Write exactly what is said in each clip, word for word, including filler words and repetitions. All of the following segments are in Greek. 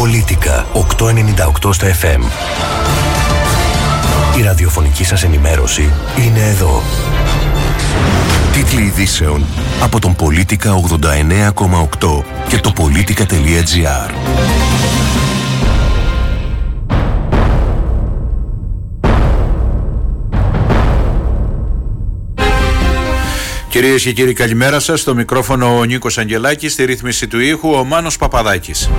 Πολίτικα οκτακόσια ενενήντα οκτώ στα εφ εμ. Η ραδιοφωνική σας ενημέρωση είναι εδώ. Τίτλοι ειδήσεων από τον Πολίτικα ογδόντα εννέα κόμμα οκτώ και το πολίτικα τελεία τζι άρ. Κυρίες και κύριοι, καλημέρα σας. Στο μικρόφωνο ο Νίκος Αγγελάκης, στη ρύθμιση του ήχου ο Μάνος Παπαδάκης.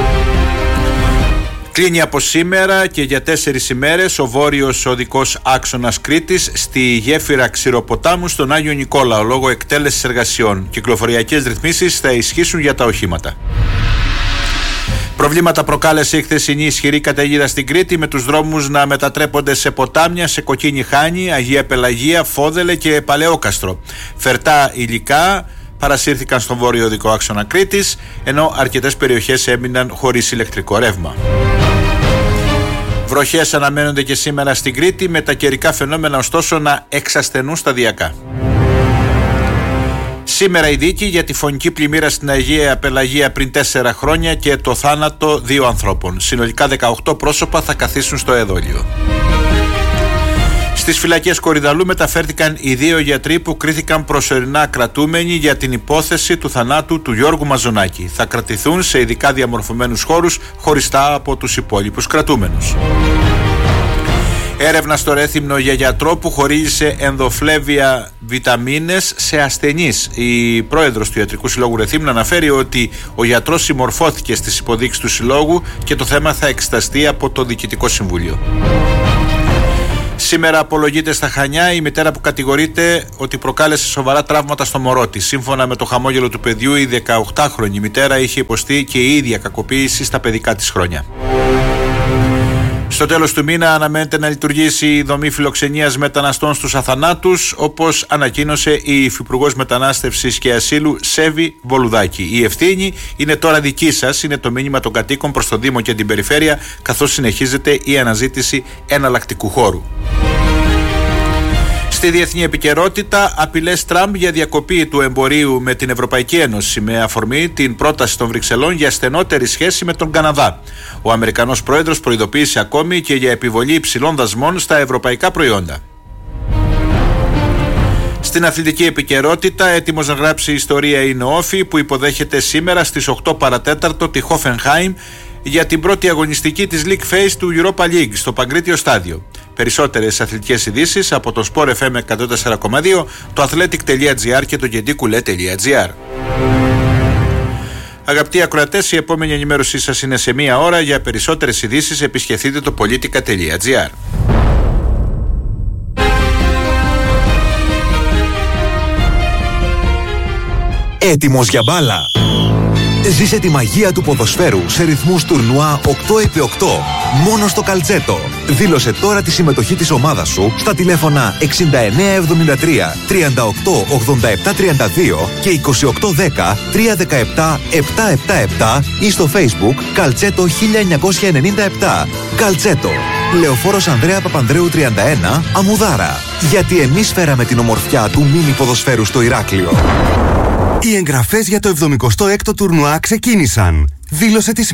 Κλείνει από σήμερα και για τέσσερις ημέρες ο βόρειος οδικός άξονας Κρήτης στη γέφυρα Ξηροποτάμου στον Άγιο Νικόλαο λόγω εκτέλεσης εργασιών. Κυκλοφοριακές ρυθμίσεις θα ισχύσουν για τα οχήματα. Προβλήματα προκάλεσε η χθεσινή ισχυρή καταιγίδα στην Κρήτη, με τους δρόμους να μετατρέπονται σε ποτάμια, σε Κοκκίνη Χάνη, Αγία Πελαγία, Φόδελε και Παλαιόκαστρο. Φερτά υλικά παρασύρθηκαν στον βόρειο οδικό άξονα Κρήτης, ενώ αρκετές περιοχές έμειναν χωρίς ηλεκτρικό ρεύμα. Βροχές αναμένονται και σήμερα στην Κρήτη, με τα καιρικά φαινόμενα ωστόσο να εξασθενούν σταδιακά. Σήμερα η δίκη για τη φωνική πλημμύρα στην Αγία Πελαγία πριν τέσσερα χρόνια και το θάνατο δύο ανθρώπων. Συνολικά δεκαοκτώ πρόσωπα θα καθίσουν στο εδόλιο. Στις φυλακές Κορυδαλού μεταφέρθηκαν οι δύο γιατροί που κρίθηκαν προσωρινά κρατούμενοι για την υπόθεση του θανάτου του Γιώργου Μαζονάκη. Θα κρατηθούν σε ειδικά διαμορφωμένους χώρους χωριστά από τους υπόλοιπους κρατούμενους. Έρευνα στο Ρέθυμνο για γιατρό που χορήγησε ενδοφλέβια βιταμίνες σε ασθενείς. Η πρόεδρος του Ιατρικού Συλλόγου Ρεθύμνου αναφέρει ότι ο γιατρός συμμορφώθηκε στις υποδείξεις του Συλλόγου και το θέμα θα εξεταστεί από το Διοικητικό Συμβούλιο. Σήμερα απολογείται στα Χανιά η μητέρα που κατηγορείται ότι προκάλεσε σοβαρά τραύματα στο μωρό της. Σύμφωνα με το χαμόγελο του παιδιού, η δεκαοκτάχρονη μητέρα είχε υποστεί και η ίδια κακοποίηση στα παιδικά της χρόνια. Στο τέλος του μήνα αναμένεται να λειτουργήσει η δομή φιλοξενίας μεταναστών στους Αθανάτους, όπως ανακοίνωσε η Υφυπουργός Μετανάστευσης και Ασύλου Σέβη Βολουδάκη. Η ευθύνη είναι τώρα δική σας, είναι το μήνυμα των κατοίκων προς το Δήμο και την Περιφέρεια, καθώς συνεχίζεται η αναζήτηση εναλλακτικού χώρου. Στη διεθνή επικαιρότητα, απειλές Τραμπ για διακοπή του εμπορίου με την Ευρωπαϊκή Ένωση, με αφορμή την πρόταση των Βρυξελών για στενότερη σχέση με τον Καναδά. Ο Αμερικανός πρόεδρος προειδοποίησε ακόμη και για επιβολή υψηλών δασμών στα ευρωπαϊκά προϊόντα. Στην αθλητική επικαιρότητα, έτοιμος να γράψει ιστορία είναι ο Όφη, που υποδέχεται σήμερα στις οκτώ παρατέταρτο τη Hoffenheim για την πρώτη αγωνιστική της League Phase του Europa League στο Παγκρίτιο Στάδιο. Περισσότερες αθλητικές ειδήσεις από το Sport εφ εμ εκατόν τέσσερα κόμμα δύο, το athletic τελεία τζι άρ και το gentikoule τελεία τζι άρ. Αγαπητοί ακροατές, η επόμενη ενημέρωσή σας είναι σε μία ώρα. Για περισσότερες ειδήσεις επισκεφτείτε το πολίτικα τελεία τζι άρ. Έτοιμος για μπάλα. Ζήσε τη μαγεία του ποδοσφαίρου σε ρυθμούς τουρνουά οκτώ επί οκτώ. Μόνο στο Καλτσέτο. Δήλωσε τώρα τη συμμετοχή της ομάδας σου στα τηλέφωνα εξήντα εννέα εβδομήντα τρία τριάντα οκτώ ογδόντα επτά τριάντα δύο και είκοσι οκτώ δέκα τριακόσια δεκαεπτά επτακόσια εβδομήντα επτά ή στο Facebook Καλτσέτο χίλια εννιακόσια ενενήντα επτά. Καλτσέτο. Λεωφόρος Ανδρέα Παπανδρέου τριάντα ένα, Αμουδάρα. Γιατί εμείς φέραμε την ομορφιά του μίνι ποδοσφαίρου στο Ηράκλειο. Οι εγγραφές για το εβδομηκοστό έκτο τουρνουά ξεκίνησαν. Δήλωσε τη